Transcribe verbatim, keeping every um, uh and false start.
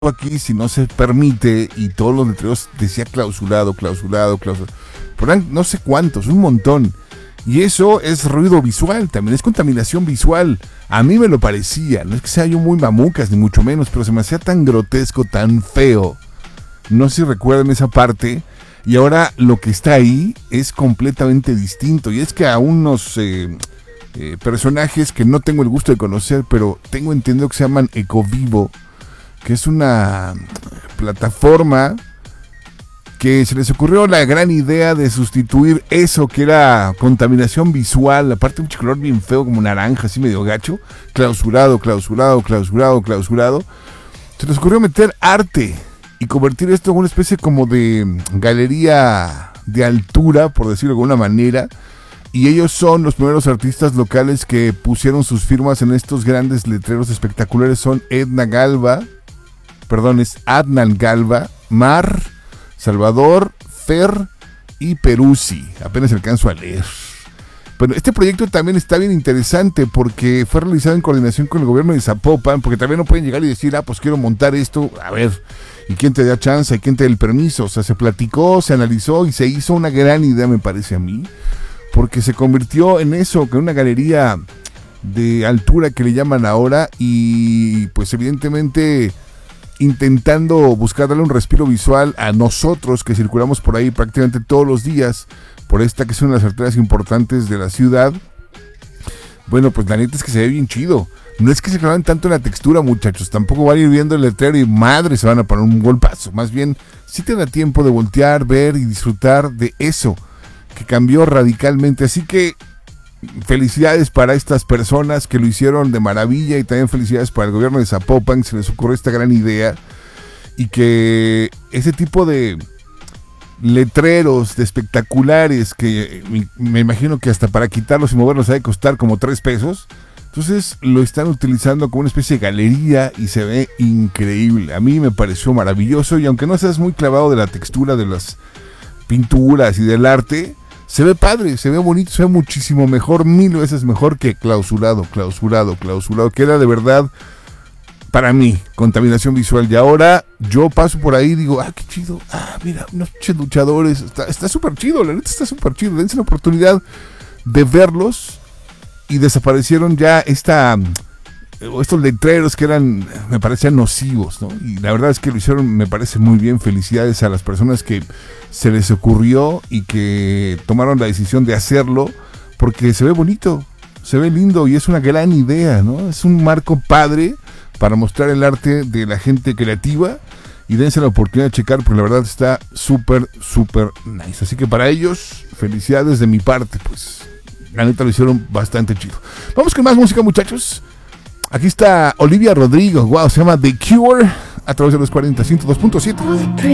aquí si no se permite, y todos los letreros decía clausurado, clausurado, clausurado. Pero eran no sé cuántos, un montón. Y eso es ruido visual, también es contaminación visual. A mí me lo parecía, no es que sea yo muy mamucas, ni mucho menos, pero se me hacía tan grotesco, tan feo. No sé si recuerdan esa parte. Y ahora lo que está ahí es completamente distinto. Y es que a unos eh, eh, personajes que no tengo el gusto de conocer, pero tengo entendido que se llaman Ecovivo, que es una plataforma que se les ocurrió la gran idea de sustituir eso que era contaminación visual, aparte un color bien feo como naranja, así medio gacho, clausurado, clausurado, clausurado, clausurado. Se les ocurrió meter arte y convertir esto en una especie como de galería de altura, por decirlo de alguna manera. Y ellos son los primeros artistas locales que pusieron sus firmas en estos grandes letreros espectaculares. Son Edna Galva, perdón, es Adnan Galva, Mar, Salvador, Fer y Peruzzi. Apenas alcanzo a leer. Bueno, este proyecto también está bien interesante porque fue realizado en coordinación con el gobierno de Zapopan, porque también no pueden llegar y decir, ah, pues quiero montar esto, a ver, ¿y quién te da chance? ¿Y quién te da el permiso? O sea, se platicó, se analizó y se hizo una gran idea, me parece a mí, porque se convirtió en eso, que una galería de altura que le llaman ahora, y pues evidentemente intentando buscar darle un respiro visual a nosotros que circulamos por ahí prácticamente todos los días, por esta que es una de las arterias importantes de la ciudad. Bueno, pues la neta es que se ve bien chido. No es que se clavan tanto en la textura, muchachos, tampoco van a ir viendo el letrero y madre se van a poner un golpazo. Más bien, sí te da tiempo de voltear, ver y disfrutar de eso que cambió radicalmente. Así que felicidades para estas personas que lo hicieron de maravilla, y también felicidades para el gobierno de Zapopan, que se les ocurrió esta gran idea, y que ese tipo de letreros de espectaculares que me, me imagino que hasta para quitarlos y moverlos hay que costar como tres pesos, entonces lo están utilizando como una especie de galería y se ve increíble. A mí me pareció maravilloso, y aunque no seas muy clavado de la textura de las pinturas y del arte, se ve padre, se ve bonito, se ve muchísimo mejor, mil veces mejor que clausurado, clausurado, clausurado, que era de verdad, para mí, contaminación visual. Y ahora yo paso por ahí y digo, ah, qué chido, ah, mira, unos luchadores, está súper chido, la neta está súper chido, dense la oportunidad de verlos. Y desaparecieron ya esta, estos letreros que eran, me parecían nocivos, ¿no? Y la verdad es que lo hicieron, me parece muy bien. Felicidades a las personas que se les ocurrió y que tomaron la decisión de hacerlo, porque se ve bonito, se ve lindo y es una gran idea, ¿no? Es un marco padre para mostrar el arte de la gente creativa, y dense la oportunidad de checar porque la verdad está súper, súper nice. Así que para ellos, felicidades de mi parte, pues la neta lo hicieron bastante chido. Vamos con más música, muchachos. Aquí está Olivia Rodrigo, wow, se llama The Cure, a través de los cuarenta, ciento dos punto siete.